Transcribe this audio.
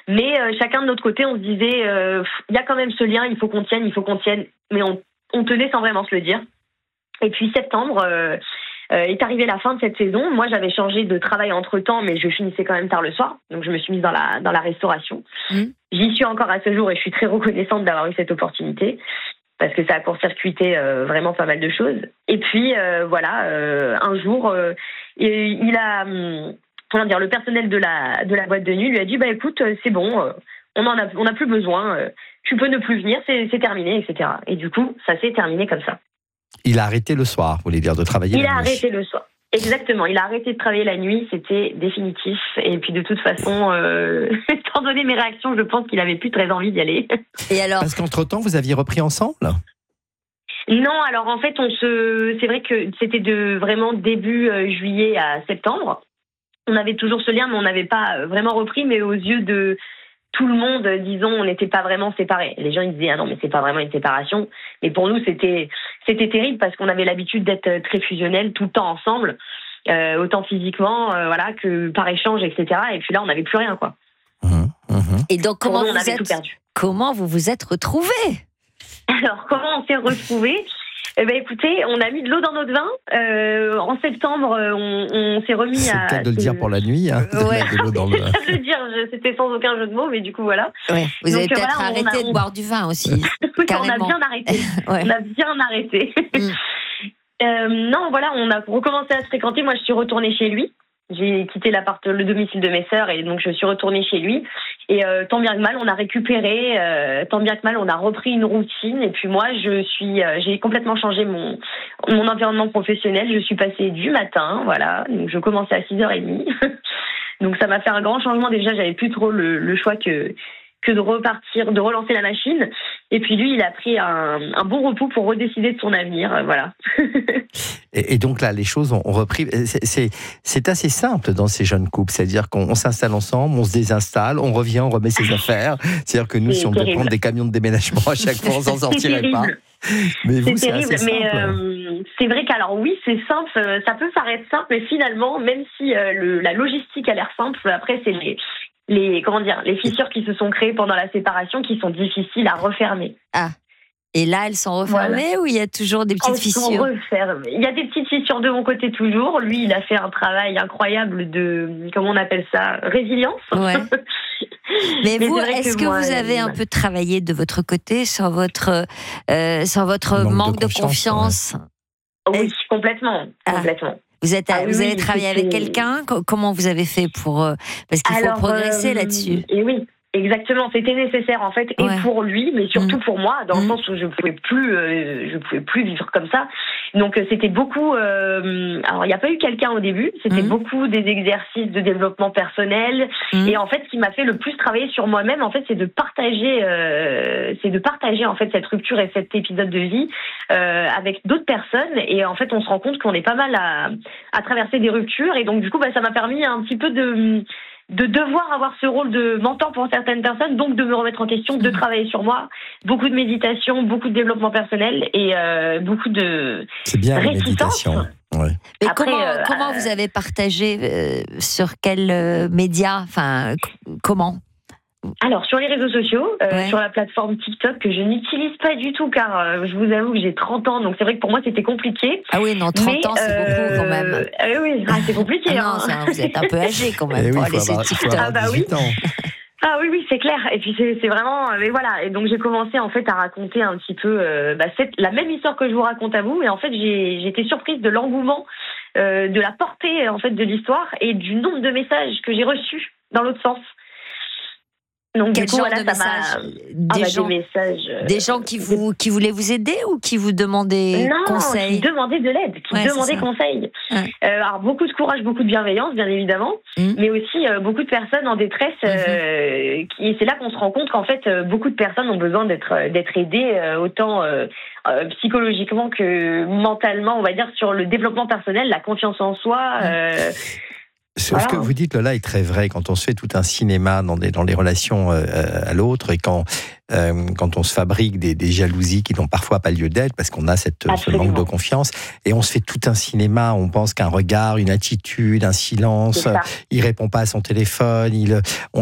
Mais chacun de notre côté, on se disait, il y a quand même ce lien, il faut qu'on tienne, mais on tenait sans vraiment se le dire. Et puis septembre est arrivée la fin de cette saison. Moi, j'avais changé de travail entre-temps, mais je finissais quand même tard le soir, donc je me suis mise dans la restauration. J'y suis encore à ce jour et je suis très reconnaissante d'avoir eu cette opportunité, parce que ça a court-circuité vraiment pas mal de choses. Et puis, un jour, le personnel de la boîte de nuit lui a dit, écoute, c'est bon, on a plus besoin, tu peux ne plus venir, c'est terminé, etc. Et du coup, ça s'est terminé comme ça. Il a arrêté le soir, vous voulez dire, de travailler la nuit. Il a arrêté le soir. Exactement, il a arrêté de travailler la nuit, c'était définitif. Et puis de toute façon, étant donné mes réactions, je pense qu'il avait plus très envie d'y aller. Et alors ? Parce qu'entre-temps, vous aviez repris ensemble ? Non, alors en fait, c'est vrai que c'était de vraiment début juillet à septembre. On avait toujours ce lien, mais on n'avait pas vraiment repris, mais aux yeux de tout le monde, disons, on n'était pas vraiment séparés. Les gens, ils disaient, ah non, mais c'est pas vraiment une séparation. Mais pour nous, c'était terrible parce qu'on avait l'habitude d'être très fusionnels tout le temps ensemble, autant physiquement, que par échange, etc. Et puis là, on n'avait plus rien, quoi. Et donc, on avait tout perdu. Comment vous vous êtes retrouvés ? Alors, comment on s'est retrouvés ? Écoutez, on a mis de l'eau dans notre vin. En septembre, on s'est remis à... C'est peut-être de le dire pour la nuit, hein, de l'eau dans le vin. Je veux dire, c'était sans aucun jeu de mots, mais du coup, voilà. Ouais. Vous avez peut-être arrêté de boire du vin aussi. Oui, carrément. On a bien arrêté. Ouais. On a bien arrêté. Non, voilà, on a recommencé à se fréquenter. Moi, je suis retournée chez lui. J'ai quitté le domicile de mes sœurs et donc je suis retournée chez lui. Et tant bien que mal, on a récupéré, tant bien que mal, on a repris une routine. Et puis moi, j'ai complètement changé mon environnement professionnel. Je suis passée du matin, voilà. Donc je commençais à 6h30. Donc ça m'a fait un grand changement. Déjà, j'avais plus trop le choix que de repartir, de relancer la machine. Et puis lui, il a pris un bon repos pour redécider de son avenir, voilà. Et donc là, les choses ont repris. C'est assez simple dans ces jeunes couples, c'est-à-dire qu'on s'installe ensemble, on se désinstalle, on revient, on remet ses affaires. C'est-à-dire que nous, si on devait prendre des camions de déménagement à chaque fois, on s'en sortirait pas. Mais vous, c'est terrible, assez simple. C'est vrai qu'alors oui, c'est simple, ça peut paraître simple, mais finalement, même si la logistique a l'air simple, après c'est les fissures qui se sont créées pendant la séparation qui sont difficiles à refermer. Ah. Et là, elles sont refermées ou il y a toujours des petites fissures ? Elles sont refermées. Il y a des petites fissures de mon côté toujours. Lui, il a fait un travail incroyable de, comment on appelle ça, résilience. Ouais. Mais vous, est-ce que vous avez un peu travaillé de votre côté sur votre manque de confiance ? Oui, complètement. Vous avez travaillé avec quelqu'un ? Comment vous avez fait parce qu'il faut progresser là-dessus. Et oui. Exactement, c'était nécessaire en fait, et pour lui, mais surtout pour moi, dans le sens où je pouvais plus vivre comme ça. Donc c'était beaucoup. Alors il n'y a pas eu quelqu'un au début, c'était beaucoup des exercices de développement personnel. Et en fait, ce qui m'a fait le plus travailler sur moi-même, en fait, c'est de partager en fait cette rupture et cet épisode de vie avec d'autres personnes. Et en fait, on se rend compte qu'on est pas mal à traverser des ruptures. Et donc du coup, ça m'a permis un petit peu de devoir avoir ce rôle de mentor pour certaines personnes, donc de me remettre en question, de travailler sur moi, beaucoup de méditation, beaucoup de développement personnel et beaucoup de C'est bien la méditation. Ouais. Mais comment vous avez partagé sur quels médias, comment ? Alors, sur les réseaux sociaux, sur la plateforme TikTok, que je n'utilise pas du tout, car je vous avoue que j'ai 30 ans, donc c'est vrai que pour moi, c'était compliqué. Ah oui, non, 30 ans, c'est beaucoup quand même. Oui, c'est compliqué. Non, vous êtes un peu âgé quand même pour aller sur TikTok. Oui. Ah oui, c'est clair. Et puis c'est vraiment... Mais voilà, et donc j'ai commencé en fait à raconter un petit peu la même histoire que je vous raconte à vous, et en fait, j'ai été surprise de l'engouement, de la portée en fait de l'histoire, et du nombre de messages que j'ai reçus dans l'autre sens. Donc Quel du coup, genre voilà, de ça messages des gens qui voulaient vous aider ou qui vous demandaient conseil ? Qui demandaient de l'aide, qui demandaient conseil. Alors beaucoup de courage, beaucoup de bienveillance, bien évidemment, mais aussi beaucoup de personnes en détresse. Et c'est là qu'on se rend compte qu'en fait, beaucoup de personnes ont besoin d'être aidées, autant psychologiquement que mentalement, on va dire, sur le développement personnel, la confiance en soi. Ce que vous dites, Lola, est très vrai. Quand on se fait tout un cinéma dans les relations à l'autre, et quand on se fabrique des jalousies qui n'ont parfois pas lieu d'être, parce qu'on a ce manque de confiance, et on se fait tout un cinéma, on pense qu'un regard, une attitude, un silence, il répond pas à son téléphone,